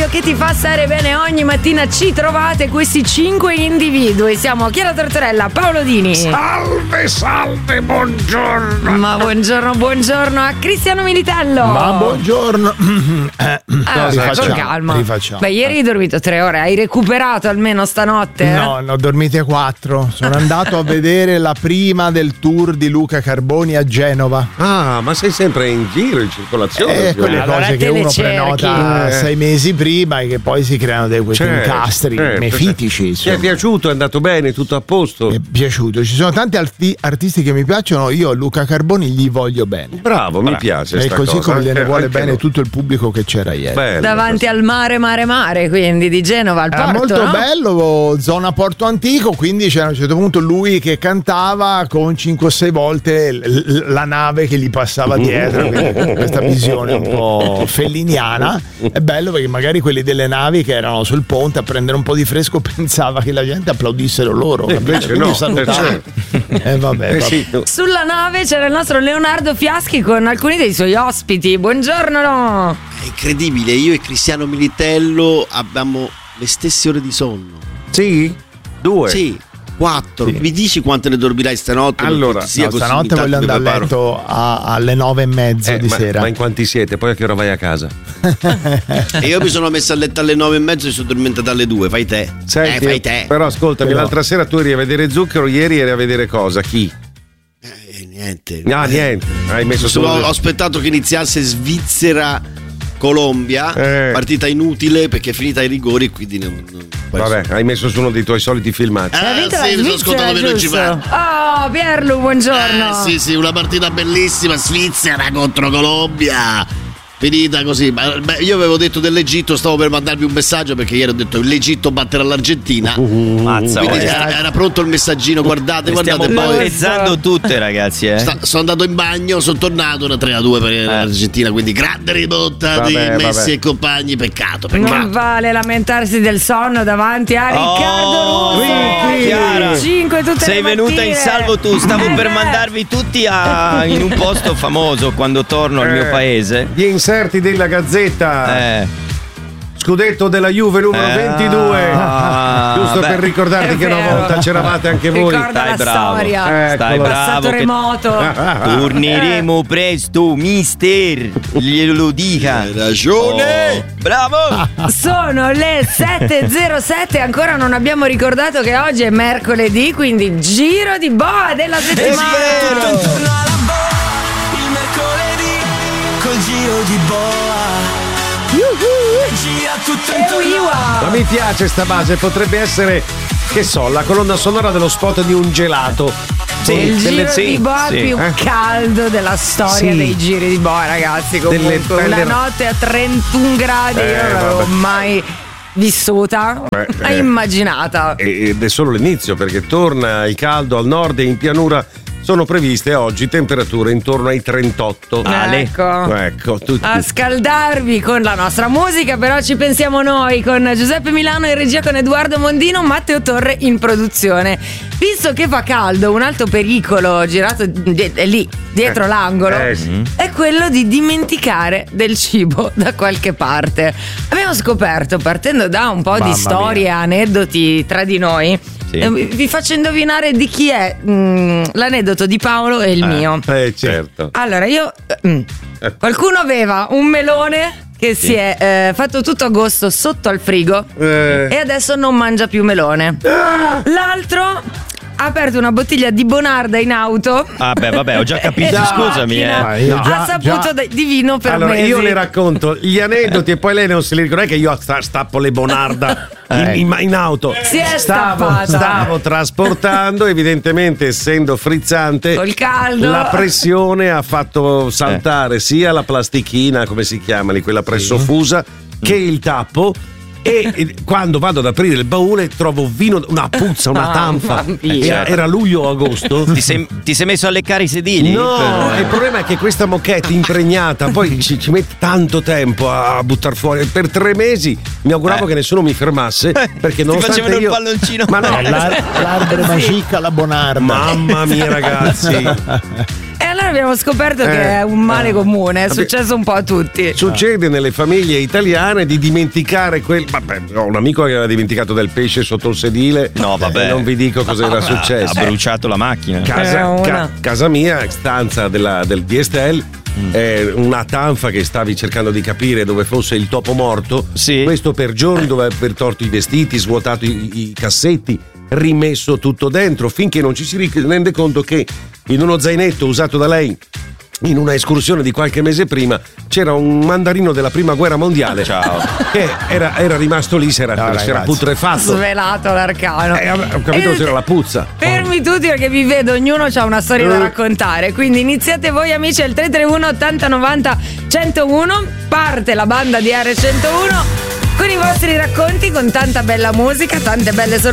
radio che ti fa stare bene ogni mattina. Ci trovate questi 5 individui. Siamo Chiara Tortorella, Paolo Dini. Salve, buongiorno. Ma buongiorno a Cristiano Militello. Ma buongiorno. Con calma. Rifacciamo. Beh, ieri hai dormito 3 ore, hai recuperato almeno stanotte? No, ne ho dormite 4. Sono andato a vedere la prima del tour di Luca Carboni a Genova. Ah, ma sei sempre in giro, in circolazione. Quelle cose che uno prenota 6 mesi prima e che poi si creano questi incastri mefitici. Ti è piaciuto? È andato bene? Tutto a posto? Mi è piaciuto. Ci sono tanti artisti che mi piacciono. Io a Luca Carboni gli voglio bene. Mi piace. E così cosa. come gliene vuole bene tutto il pubblico che c'era ieri. Bello, davanti al mare, quindi di Genova al porto. Molto no? bello, zona Porto Antico, quindi c'era a un certo punto lui che cantava con 5 o 6 volte la nave che gli passava dietro, questa visione un po' felliniana. È bello perché magari quelli delle navi che erano sul ponte a prendere un po' di fresco pensava che la gente applaudissero loro, invece no, salutava. Vabbè. Sì. Sulla nave c'era il nostro Leonardo Fiaschi con alcuni dei suoi ospiti. Buongiorno. È incredibile, io e Cristiano Militello abbiamo le stesse ore di sonno. Sì? 2? Sì, 4. Sì. Mi dici quante ne dormirai stanotte? Allora, stanotte voglio andare a letto alle 9:30 di sera. Ma in quanti siete? Poi a che ora vai a casa? E io mi sono messo a letto alle 9:30 e sono addormentato alle 2. Fai te. Senti, fai te. Però ascoltami, l'altra sera tu eri a vedere Zucchero, ieri eri a vedere cosa? Chi? Niente. Ah, niente. Hai messo solo. Ho aspettato che iniziasse Svizzera Colombia, partita inutile perché è finita ai rigori, quindi Vabbè, hai messo su uno dei tuoi soliti filmati. Sì, mi sono ascoltato veloci. Oh, Pierlu, buongiorno. Sì, una partita bellissima, Svizzera contro Colombia. Finita così. Io avevo detto dell'Egitto, stavo per mandarvi un messaggio perché ieri ho detto l'Egitto batterà l'Argentina. Mazza, quindi era pronto il messaggino, guardate. Stiamo battezzando tutte, ragazzi. Sono andato in bagno, sono tornato, una 3-2 per l'Argentina, quindi grande rimonta di Messi e compagni, peccato. Non vale lamentarsi del sonno davanti a Riccardo Russo. Chiara, 5 tutte sei le venuta mattine. in salvo tu. Stavo per mandarvi tutti in un posto famoso quando torno al mio paese. Gli inserti della Gazzetta. Scudetto della Juve numero 22. Giusto per ricordarti che una volta c'eravate anche voi. Ricorda la storia. Stai passato bravo. remoto. Torneremo presto, mister. Glielo dica. Hai ragione. Bravo. Sono le 7:07. Ancora non abbiamo ricordato che oggi è mercoledì, quindi giro di boa della settimana. Intorno alla boa, il mercoledì col giro di boa. Gira tutto intorno. Ma mi piace sta base, potrebbe essere, che so, la colonna sonora dello spot di un gelato. Il giro di boa più caldo della storia dei giri di boa, ragazzi. Comunque la notte a 31 gradi io non l'avevo mai vissuta, immaginata. Ed è solo l'inizio, perché torna il caldo al nord e in pianura. Sono previste oggi temperature intorno ai 38. Ecco, tutti. A scaldarvi con la nostra musica, però ci pensiamo noi, con Giuseppe Milano in regia, con Edoardo Mondino, Matteo Torre in produzione. Visto che fa caldo, un altro pericolo girato lì dietro l'angolo è quello di dimenticare del cibo da qualche parte. Abbiamo scoperto, partendo da un po' di storie e aneddoti tra di noi, vi faccio indovinare di chi è l'aneddoto di Paolo e il mio. Certo. Allora, qualcuno aveva un melone che si è fatto tutto agosto sotto al frigo e adesso non mangia più melone. L'altro ha aperto una bottiglia di Bonarda in auto. Vabbè, ho già capito, scusami. Ha saputo di vino per allora, mesi. io le racconto gli aneddoti e poi lei non se li ricorda. Non è che io stappo le Bonarda in auto. Si è stappata. Stavo trasportando, evidentemente essendo frizzante, col caldo, la pressione ha fatto saltare sia la plastichina, come si chiama lì, quella pressofusa, che il tappo. E quando vado ad aprire il baule trovo vino, una puzza, una tanfa. Era luglio o agosto. Ti sei messo a leccare i sedili? No, il problema è che questa moquette impregnata poi ci mette tanto tempo a buttar fuori. Per 3 mesi mi auguravo che nessuno mi fermasse, perché non facevano il palloncino. Ma no, l'arbre macicca la Bonarda. Mamma mia, ragazzi. E allora Allora abbiamo scoperto che è un male comune, è successo un po' a tutti. Succede nelle famiglie italiane di dimenticare Vabbè, ho un amico che aveva dimenticato del pesce sotto il sedile. No, vabbè. Non vi dico cosa era successo. Ha bruciato la macchina. Casa mia, stanza del DSL. Una tanfa che stavi cercando di capire dove fosse il topo morto. Sì. Questo per giorni dove aver tolto i vestiti, svuotato i cassetti, rimesso tutto dentro, finché non ci si rende conto che in uno zainetto usato da lei in una escursione di qualche mese prima c'era un mandarino della prima guerra mondiale. Ciao. Che era rimasto lì, si era putrefatto. Svelato l'arcano. Ho capito che c'era la puzza. Fermi tutti perché vi vedo, ognuno ha una storia da raccontare. Quindi iniziate voi amici al 331 80 90 101. Parte la banda di R101 con i vostri racconti, con tanta bella musica, tante belle sorprese.